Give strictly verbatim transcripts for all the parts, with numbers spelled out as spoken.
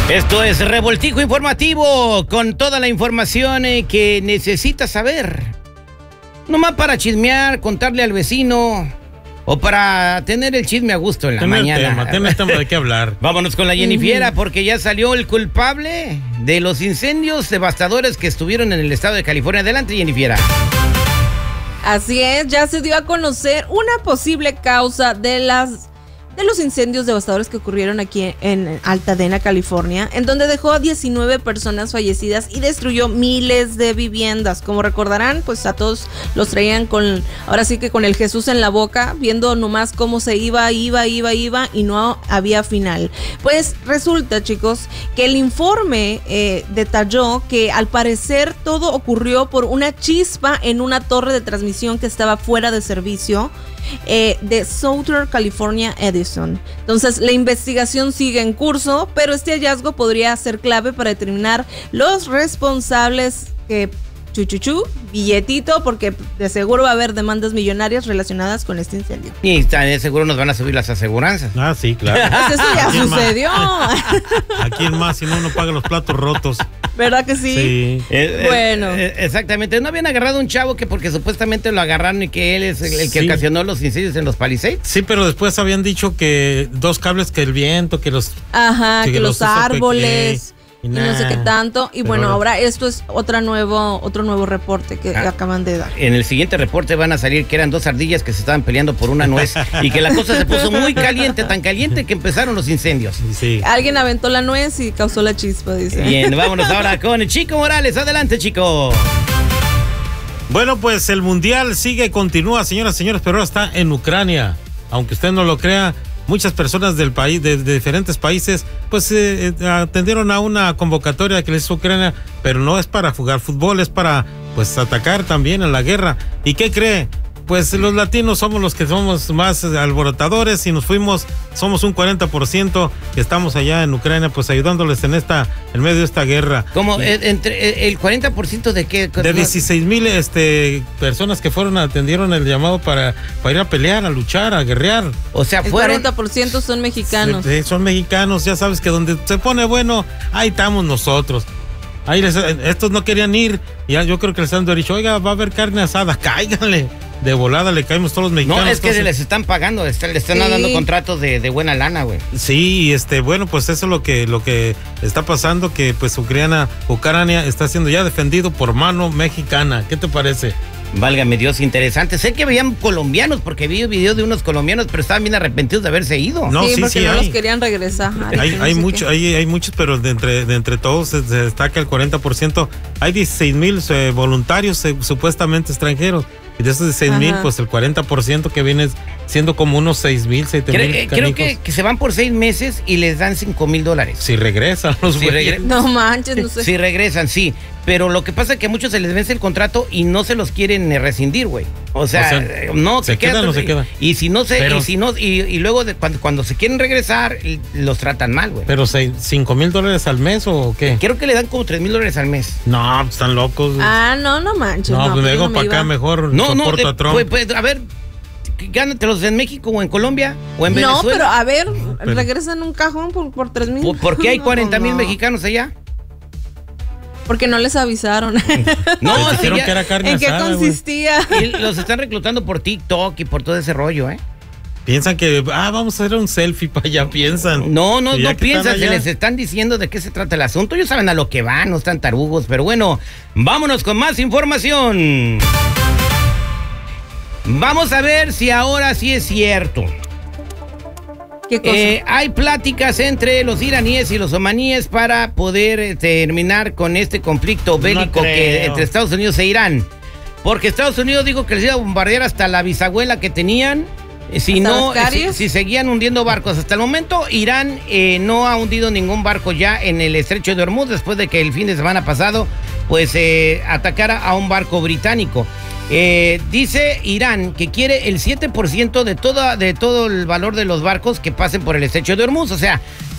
Esto es Revoltijo Informativo, con toda la información eh, que necesitas saber. Nomás para chismear, contarle al vecino o para tener el chisme a gusto en la Tiene mañana. Tema, tiene tema de qué hablar. Vámonos con la Jennifiera, porque ya salió el culpable de los incendios devastadores que estuvieron en el estado de California. Adelante, Jennifiera. Así es, ya se dio a conocer una posible causa de las de los incendios devastadores que ocurrieron aquí en Altadena, California, en donde dejó a diecinueve personas fallecidas y destruyó miles de viviendas. Como recordarán, pues a todos los traían con, ahora sí que con el Jesús en la boca, viendo nomás cómo se iba, iba, iba, iba y no había final. Pues resulta, chicos, que el informe eh, detalló que al parecer todo ocurrió por una chispa en una torre de transmisión que estaba fuera de servicio Eh, de Southern California Edison. Entonces la investigación sigue en curso, pero este hallazgo podría ser clave para determinar los responsables. Que chuchuchu, billetito, porque de seguro va a haber demandas millonarias relacionadas con este incendio. Y de seguro nos van a subir las aseguranzas. Ah, sí, claro. Pues eso ya ¿A quién sucedió. ¿A quién más si no uno paga los platos rotos? ¿Verdad que sí? Sí. Eh, Bueno. eh, exactamente. ¿No habían agarrado un chavo que porque supuestamente lo agarraron y que él es el, el que Sí. ocasionó los incendios en los Palisades? Sí, pero después habían dicho que dos cables, que el viento, que los... Ajá, Sí, que, que los los hizo árboles que- y y no sé nah. qué tanto. Y Pero bueno, ahora- ahora esto es otra nuevo, otro nuevo reporte que Ah. acaban de dar. En el siguiente reporte van a salir que eran dos ardillas que se estaban peleando por una nuez y que la cosa se puso muy caliente, tan caliente que empezaron los incendios. Sí. Alguien aventó la nuez y causó la chispa, dice. Bien, vámonos ahora con el Chico Morales. Adelante, Chico. Bueno, pues el mundial sigue y continúa, señoras y señores, pero ahora está en Ucrania. Aunque usted no lo crea, muchas personas del país, de, de diferentes países, pues eh, eh, atendieron a una convocatoria que les hizo Ucrania, pero no es para jugar fútbol, es para pues atacar también en la guerra. ¿Y qué cree? Pues los latinos somos los que somos más alborotadores y nos fuimos, somos un cuarenta por ciento que estamos allá en Ucrania, pues ayudándoles en esta, en medio de esta guerra. Como Y- eh, entre eh, el cuarenta por ciento de qué? de dieciséis mil este, personas que fueron, atendieron el llamado para, para ir a pelear, a luchar, a guerrear. O sea, El fueron. cuarenta por ciento son mexicanos. Sí, son mexicanos, ya sabes que donde se pone bueno, ahí estamos nosotros. Ahí les- estos no querían ir, y ya yo creo que les han dicho, oiga, va a haber carne asada, cáiganle. De volada le caemos todos los mexicanos. No, es que entonces- les están pagando, est- le están Sí. dando contratos de, de buena lana, güey. Sí, y este, bueno, pues eso es lo que, lo que está pasando, que pues Ucrania, Ucrania está siendo ya defendido por mano mexicana. ¿Qué te parece? Válgame Dios, interesante. Sé que veían colombianos, porque vi videos de unos colombianos, pero estaban bien arrepentidos de haberse ido. No, sí, sí, porque sí no hay. los querían regresar. Hay, que no hay, sé mucho, qué. hay, hay muchos, pero de entre, de entre todos se, se destaca el cuarenta por ciento. Hay dieciséis mil eh, voluntarios eh, supuestamente extranjeros. Y de esos dieciséis mil, Ajá. pues el cuarenta por ciento que viene siendo como unos seis mil, siete Creo, mil. eh, creo que, que se van por seis meses y les dan cinco mil dólares. Si regresan los Si güeyes. regre- No manches, no sé. Si regresan, sí. Pero lo que pasa es que a muchos se les vence el contrato y no se los quieren eh, rescindir, güey. O sea, O sea, eh, no ¿se quedan o se quedan? Y si no se, Pero- y si no, y, y luego de, cuando, cuando se quieren regresar, l- los tratan mal, güey. Pero cinco mil dólares al mes o qué? Creo que le dan como tres mil dólares al mes. No, pues, están locos. Ah, no, no manches. no, No, pues me yo vengo no para me acá iba. mejor. No, no, soporto de- a Trump. pues, pues, a ver, gánatelos en México o en Colombia o en No, Venezuela. pero a ver, pero- regresan un cajón por, por tres mil. ¿Por, por qué hay No, cuarenta mil no. mexicanos allá? Porque no les avisaron. No, Les sí, dijeron ya- que era carne ¿En qué asada, güey. consistía? y los están reclutando por TikTok y por todo ese rollo, ¿eh? Piensan que, ah, vamos a hacer un selfie para allá, piensan. No, no, Y ya no que están piensan, se allá- les están diciendo de qué se trata el asunto. Ellos saben a lo que van, no están tarugos, pero bueno, vámonos con más información. Vamos a ver si ahora sí es cierto. ¿Qué cosa? Eh, hay pláticas entre los iraníes y los omaníes para poder eh, terminar con este conflicto bélico que creo. entre Estados Unidos e Irán. Porque Estados Unidos dijo que les iba a bombardear hasta la bisabuela que tenían. eh, Si ¿Hasta no, las eh, si, caries? si seguían hundiendo barcos. Hasta el momento, Irán eh, no ha hundido ningún barco ya en el estrecho de Hormuz, después de que el fin de semana pasado, pues, eh, atacara a un barco británico. Eh, dice Irán que quiere el siete por ciento de, toda, de todo el valor de los barcos que pasen por el estrecho de Hormuz. O sea,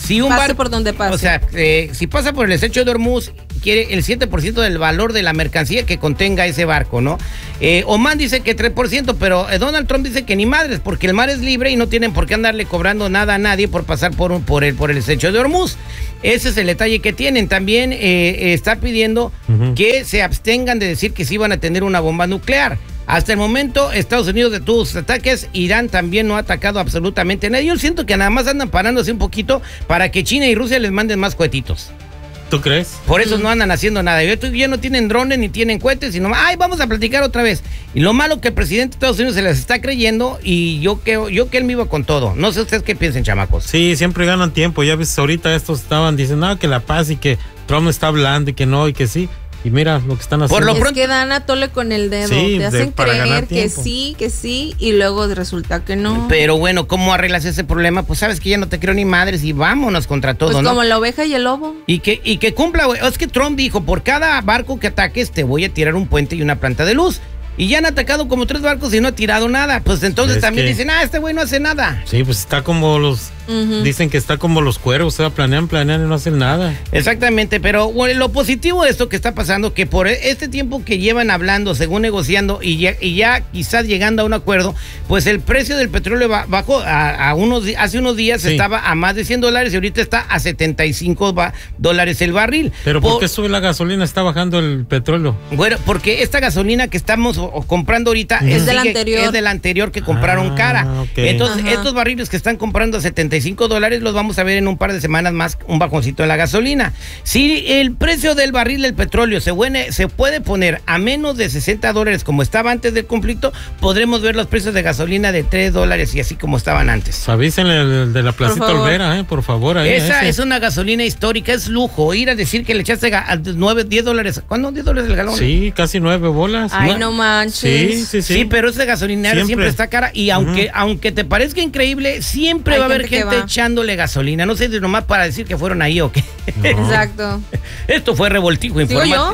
Si un pase barco, por donde pase. O sea, eh, si pasa por el estrecho de Hormuz, quiere el siete por ciento del valor de la mercancía que contenga ese barco, ¿no? Eh, Oman dice que tres por ciento, pero eh, Donald Trump dice que ni madres, porque el mar es libre y no tienen por qué andarle cobrando nada a nadie por pasar por, un, por, el, por el estrecho de Hormuz. Ese es el detalle que tienen. También eh, está pidiendo uh-huh. que se abstengan de decir que sí van a tener una bomba nuclear. Hasta el momento, Estados Unidos detuvo sus ataques, Irán también no ha atacado absolutamente a nadie. Yo siento que nada más andan parándose un poquito para que China y Rusia les manden más cohetitos. ¿Tú crees? Por eso mm. no andan haciendo nada. Ya no tienen drones ni tienen cohetes, sino, ay, vamos a platicar otra vez. Y lo malo que el presidente de Estados Unidos se les está creyendo y yo que, yo que él me iba con todo. No sé ustedes qué piensen, chamacos. Sí, siempre ganan tiempo. Ya ves, ahorita estos estaban diciendo, no, que la paz y que Trump está hablando y que no y que sí. Y mira lo que están haciendo. Por lo pronto, es que dan a tole con el dedo. Sí, te hacen de, creer que sí, que sí, y luego resulta que no. Pero bueno, ¿cómo arreglas ese problema? Pues sabes que ya no te creo ni madres y vámonos contra todo, pues ¿no? Como la oveja y el lobo. Y que, y que cumpla, güey. Es que Trump dijo, por cada barco que ataques te voy a tirar un puente y una planta de luz. Y ya han atacado como tres barcos y no ha tirado nada. Pues entonces es también que... dicen, ah, este güey no hace nada. Sí, pues está como los... Uh-huh. Dicen que está como los cuervos, o sea, planean, planean y no hacen nada. Exactamente, pero bueno, lo positivo de esto que está pasando, que por este tiempo que llevan hablando, según negociando y ya, y ya quizás llegando a un acuerdo, pues el precio del petróleo bajó a, a unos, hace unos días sí. estaba a más de cien dólares y ahorita está a setenta y cinco dólares el barril. ¿Pero por, por qué sube la gasolina? ¿Está bajando el petróleo? Bueno, porque esta gasolina que estamos o, comprando ahorita uh-huh. es, de la anterior. es de la anterior que compraron ah, cara. Okay. Entonces, Ajá. estos barriles que están comprando a setenta y cinco dólares los vamos a ver en un par de semanas más, un bajoncito de la gasolina. Si el precio del barril del petróleo se, buene, se puede poner a menos de sesenta dólares como estaba antes del conflicto, podremos ver los precios de gasolina de tres dólares y así como estaban antes. Avísenle de la Placita Olvera, eh, por favor. Ahí, Esa ese. es una gasolina histórica, es lujo. Ir a decir que le echaste nueve, diez dólares. ¿Cuándo? ¿diez dólares el galón? Sí, casi nueve bolas. Ay, no manches. Sí, sí, sí. Sí, pero ese gasolinero siempre, siempre está cara y aunque, uh-huh. aunque te parezca increíble, siempre Hay va a haber gente, gente echándole gasolina. No sé si nomás para decir que fueron ahí o qué. No. Exacto. Esto fue revoltijo informativo.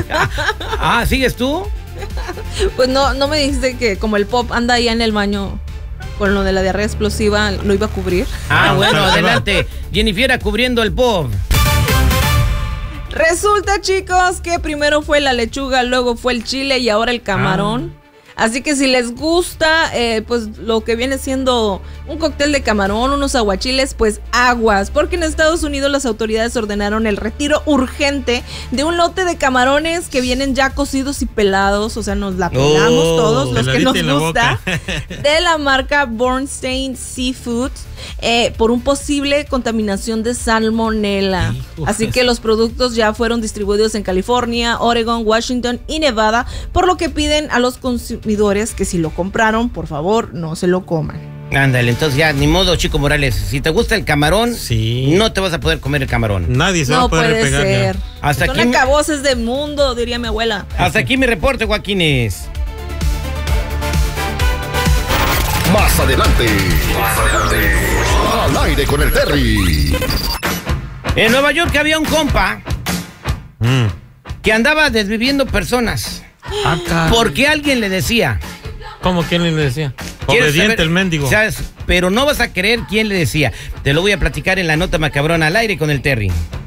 Ah, ¿sigues tú? Pues no, no me dijiste que como el pop anda allá en el baño con lo de la diarrea explosiva, ¿lo iba a cubrir? Ah, bueno, adelante. Jennifer cubriendo el pop. Resulta, chicos, que primero fue la lechuga, luego fue el chile y ahora el camarón. Ah. Así que si les gusta, eh, pues lo que viene siendo un cóctel de camarón, unos aguachiles, pues aguas. Porque en Estados Unidos las autoridades ordenaron el retiro urgente de un lote de camarones que vienen ya cocidos y pelados. O sea, nos la pelamos oh, todos los que nos gusta. De la marca Bornstein Seafood. Eh, por un posible contaminación de salmonela. Así que los productos ya fueron distribuidos en California, Oregon, Washington y Nevada, por lo que piden a los consumidores que si lo compraron, por favor, no se lo coman. Ándale, entonces ya, ni modo, Chico Morales. Si te gusta el camarón, sí. no te vas a poder comer el camarón. Nadie se no va a poder puede pegar ser. Ya. Hasta Son aquí acaboses de mundo, diría mi abuela. Hasta aquí mi reporte, Joaquines. Más adelante, más adelante, al aire con el Terry. En Nueva York había un compa mm. que andaba desviviendo personas. Acá. Porque alguien le decía. ¿Cómo quién le decía? Obediente el mendigo. ¿Sabes? Pero no vas a creer quién le decía. Te lo voy a platicar en la nota macabrona al aire con el Terry.